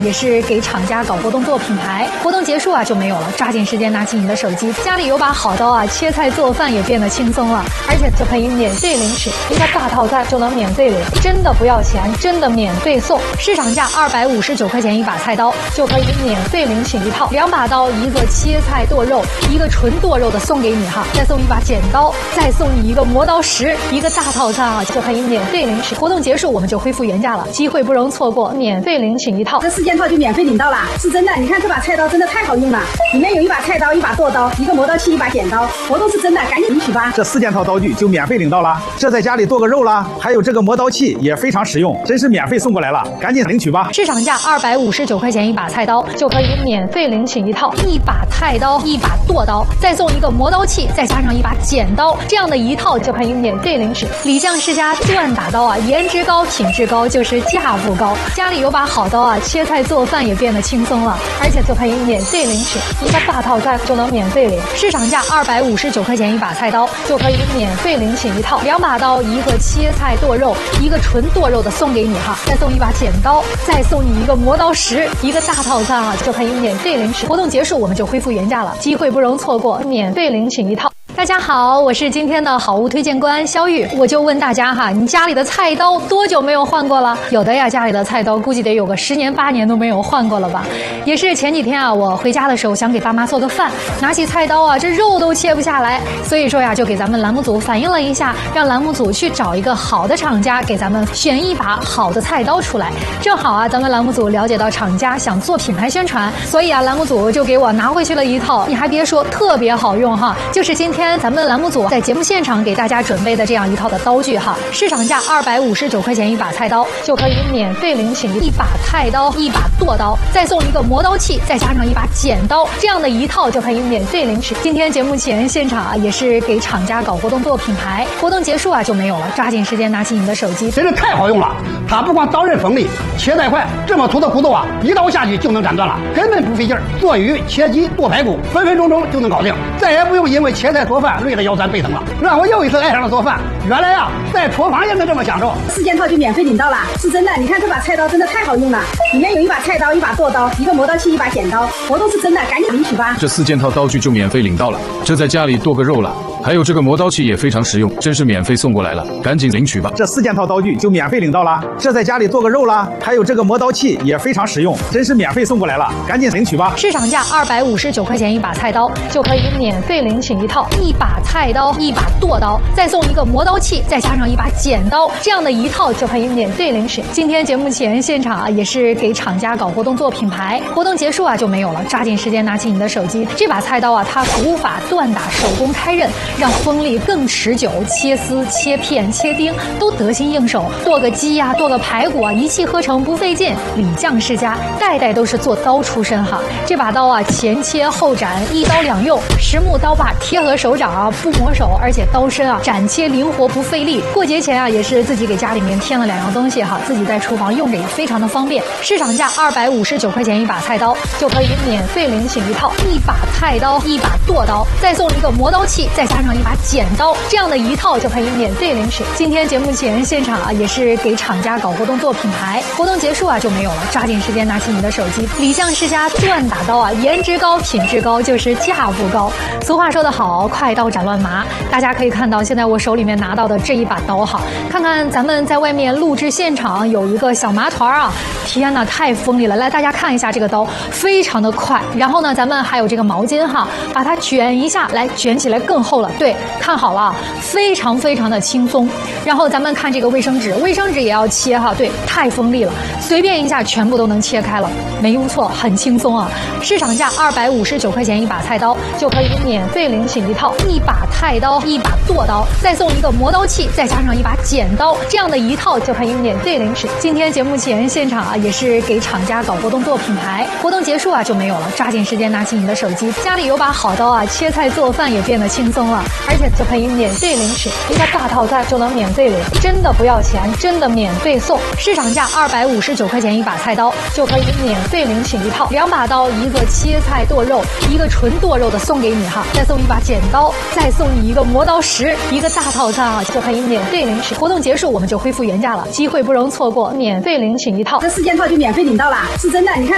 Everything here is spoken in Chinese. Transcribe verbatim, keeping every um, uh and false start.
也是给厂家搞活动做品牌，活动结束啊就没有了，抓紧时间拿起你的手机，家里有把好刀啊，切菜做饭也变得轻松了，而且就可以免费领取一个大套餐就能免费领，真的不要钱，真的免费送，市场价二百五十九块钱一把菜刀就可以免费领取一套，两把刀，一个切菜剁肉，一个纯剁肉的送给你哈，再送一把剪刀，再送你一个磨刀石，一个大套餐啊就可以免费领取，活动结束我们就恢复原价了，机会不容错过，免费领取一套。 这四件套就免费领到啦，是真的。你看这把菜刀真的太好用了，里面有一把菜刀，一把剁刀，一个磨刀器，一把剪刀，活动是真的，赶紧领取吧。 这四件套刀具就免费领到啦，这在家里剁个肉啦，还有这个磨刀器也非常实用，真是免费送过来了，赶紧领取吧。 市场价二百五十九块钱一把菜刀就可以免费领取一套，一把菜刀，一把剁刀，再送一个磨刀器，再加上一把剪刀，这样的一套就可以免费领取。李酱世家锻打刀啊，颜值高，品质高，就是价不高。家里有把好刀啊，切菜做饭也变得轻松了，而且就可以免费领取一个大套餐就能免费领。市场价二百五十九块钱一把菜刀就可以免费领取一套，两把刀，一个切菜剁肉，一个纯剁肉的送给你哈，再送一把剪刀，再送你一个磨刀石，一个大套餐啊就可以免费领取。活动结束我们就恢复原价了，机会不容错过，免费领取一套。大家好，我是今天的好物推荐官肖玉，我就问大家哈，你家里的菜刀多久没有换过了？有的呀，家里的菜刀估计得有个十年八年都没有换过了吧？也是前几天啊，我回家的时候想给爸妈做个饭，拿起菜刀啊，这肉都切不下来，所以说呀，就给咱们栏目组反映了一下，让栏目组去找一个好的厂家，给咱们选一把好的菜刀出来。正好啊，咱们栏目组了解到厂家想做品牌宣传，所以啊，栏目组就给我拿回去了一套，你还别说，特别好用哈，就是今天咱们栏目组在节目现场给大家准备的这样一套的刀具哈，市场价二百五十九块钱一把菜刀就可以免费领取一把菜刀，一把剁刀，再送一个磨刀器，再加上一把剪刀，这样的一套就可以免费领取。今天节目前现场啊，也是给厂家搞活动做品牌，活动结束啊就没有了，抓紧时间拿起你的手机， 真是太好用了。它不光刀刃锋利，切菜快，这么粗的骨头啊，一刀下去就能斩断了，根本不费劲儿。做鱼、切鸡、剁排骨，分分钟钟就能搞定，再也不用因为切菜做饭累得腰酸背疼了，让我又一次爱上了做饭。原来啊，在厨房也能这么享受。 四件套就免费领到啦，是真的。你看这把菜刀真的太好用了，里面有一把菜刀，一把剁刀，一个磨刀器，一把剪刀，活动是真的，赶紧领取吧。 这四件套刀具就免费领到了，这在家里剁个肉了，还有这个磨刀器也非常实用，真是免费送过来了，赶紧领取吧。 这四件套刀具就免费领到啦，这在家里剁个肉啦，还有这个磨刀器也非常实用，真是免费送过来了，赶紧领取吧。 市场价二百五十九块钱一把菜刀就可以免费领取一套，一把菜刀，一把剁刀，再送一个磨刀器，再加上一把剪刀，这样的一套就可以免费领取。今天节目前现场啊，也是给厂家搞活动做品牌，活动结束啊就没有了，抓紧时间拿起你的手机，这把菜刀啊，它古法锻打，手工开刃，让锋利更持久，切丝、切片、切丁都得心应手，剁个鸡呀、啊，剁个排骨啊，一气呵成不费劲。李酱世家代代都是做刀出身哈，这把刀啊，前切后斩，一刀两用，实木刀把贴合手掌啊，不磨手，而且刀身啊斩切灵活不费力。过节前啊，也是自己给家里面添了两样东西哈，自己在厨房用着也非常的方便。市场价二百五十九块钱一把菜刀就可以免费领取一套，一把菜刀，一把剁刀，再送一个磨刀器，再加上一把剪刀，这样的一套就可以免费领取。今天节目前现场啊，也是给厂家搞活动做品牌，活动结束啊就没有了，抓紧时间拿起你的手机。李酱世家锻打刀啊，颜值高，品质高，就是价不高。俗话说得好，快刀斩乱麻。大家可以看到，现在我手里面拿到的这一把刀哈，看看咱们在外面录制现场有一个小麻团啊，天哪，太锋利了！来，大家看一下这个刀，非常的快。然后呢，咱们还有这个毛巾哈，把它卷一下，来卷起来更厚了。对，看好了，非常非常的轻松。然后咱们看这个卫生纸，卫生纸也要切哈，对，太锋利了，随便一下全部都能切开了，没用错，很轻松啊。市场价二百五十九块钱一把菜刀就可以免费领取一套，一把菜刀，一把剁刀，再送一个磨刀器，再加上一把剪刀，这样的一套就可以免费领取。今天节目前现场啊，也是给厂家搞活动做品牌，活动结束啊就没有了，抓紧时间拿起你的手机，家里有把好刀啊，切菜做饭也变得轻松了，而且就可以免费领取一个大套餐就能免费领，真的不要钱，真的免费送。市场价二百五十九块钱一把菜刀就可以免费领取一套，两把刀，一个切菜剁肉，一个纯剁肉的送给你哈，再送一把剪刀，再送你一个磨刀石，一个大套餐啊就可以免费领取。活动结束我们就恢复原价了，机会不容错过，免费领取一套。 这四件套就免费领到啦，是真的。你看。